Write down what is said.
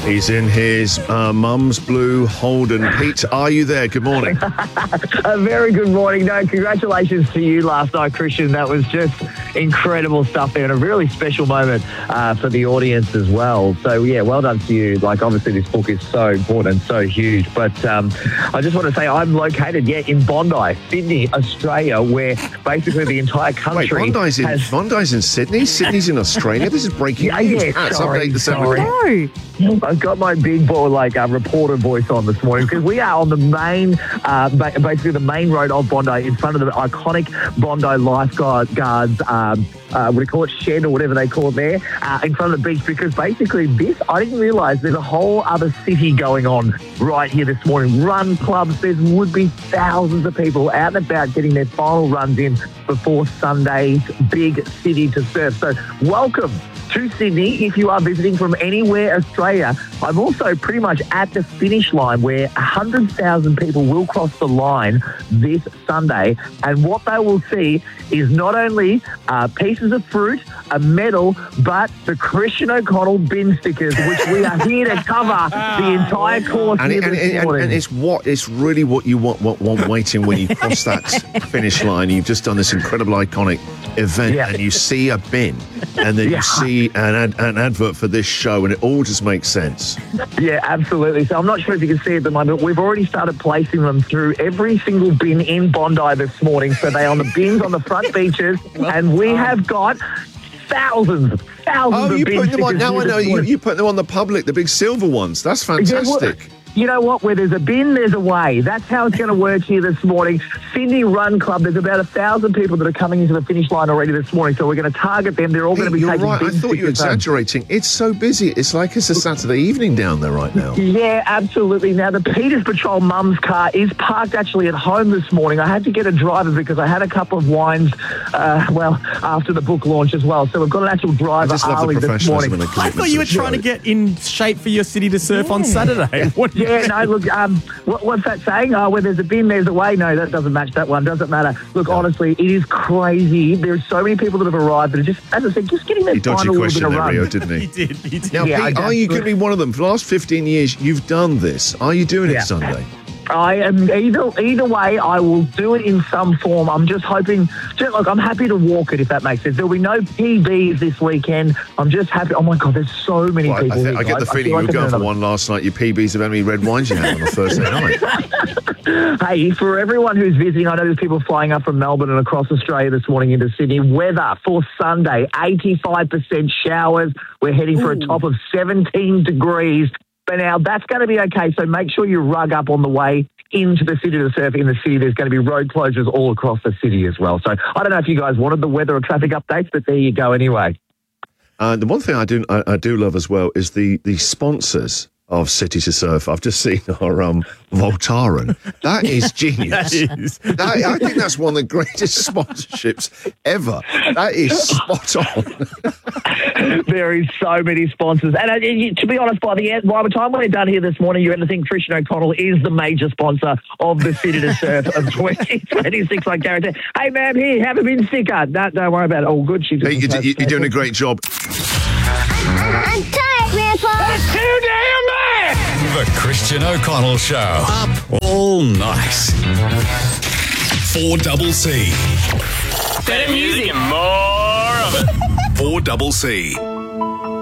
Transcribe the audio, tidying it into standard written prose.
He's in his mum's blue Holden. Pete, are you there? Good morning. A very good morning. No, congratulations to you last night, Christian. That was just incredible stuff there and a really special moment for the audience as well. So, yeah, well done to you. Like, obviously, this book is so important and so huge. But I just want to say I'm located, in Bondi, Sydney, Australia, where basically the entire country Bondi's in Sydney? Sydney's in Australia? This is breaking news. Sorry. No. I've got my big boy, reporter voice on this morning because we are on the main, basically the main road of Bondi in front of the iconic Bondi Lifeguards, what do you call it, shed or whatever they call it there, in front of the beach because basically I didn't realise there's a whole other city going on right here this morning. Run clubs, there would be thousands of people out and about getting their final runs in before Sunday's big city to surf. So welcome to Sydney if you are visiting from anywhere Australia. I'm also pretty much at the finish line where 100,000 people will cross the line this Sunday, and what they will see is not only pieces of fruit, a medal, but the Christian O'Connell bin stickers, which we are here to cover the entire course here this morning. And it's really what you want waiting when you cross that finish line. You've just done this incredible iconic event and you see a bin and then you see an advert for this show and it all just makes sense. Yeah, absolutely. So I'm not sure if you can see it at the moment, but we've already started placing them through every single bin in Bondi this morning. So they're on the bins on the front beaches and we have got thousands of you bin put them on, stickers now I know, you put them on the public, the big silver ones. That's fantastic. You know what? Where there's a bin, there's a way. That's how it's going to work here this morning. Sydney Run Club, there's about 1,000 people that are coming into the finish line already this morning, so we're going to target them. They're all going to be taking right. bin I thought you were exaggerating. It's so busy. It's like it's a Saturday evening down there right now. Yeah, absolutely. Now, the Peters Patrol mum's car is parked actually at home this morning. I had to get a driver because I had a couple of wines, after the book launch as well. So we've got an actual driver, Arlie, this morning. I thought you were trying to get in shape for your city to surf on Saturday. Look, what's that saying? Where there's a bin, there's a way. No, that doesn't match that one. Doesn't matter. Look, honestly, it is crazy. There's so many people that have arrived that are just, as I said, just getting their final little bit of run. Rio, didn't he? He did. Now, Pete, are you going to be one of them? For the last 15 years, you've done this. Are you doing it Sunday? I am either way. I will do it in some form. I'm just hoping. Look, I'm happy to walk it if that makes sense. There'll be no PBs this weekend. I'm just happy. Oh my God, there's so many people. I get the feeling you were going for one last night. Your PBs of how many red wines you had on a Thursday night. Hey, for everyone who's visiting, I know there's people flying up from Melbourne and across Australia this morning into Sydney. Weather for Sunday: 85% showers. We're heading for a top of 17 degrees. But now that's going to be okay, so make sure you rug up on the way into the city to surf. In the city, there's going to be road closures all across the city as well. So I don't know if you guys wanted the weather or traffic updates, but there you go anyway. The one thing I do love as well is the sponsors of City to Surf. I've just seen our Voltaren. That is genius. I think that's one of the greatest sponsorships ever. That is spot on. There is so many sponsors. And to be honest, by the time we're done here this morning, you're going to think Christian O'Connell is the major sponsor of the City to Surf of 2026, I guarantee. Hey, ma'am, here, have a bin sticker. No, don't worry about it. All good. You're doing a great job. I'm tired, Grandpa. That's too damn bad. The Christian O'Connell Show. Up all night. 4CC. Better music and more of it. 4CC.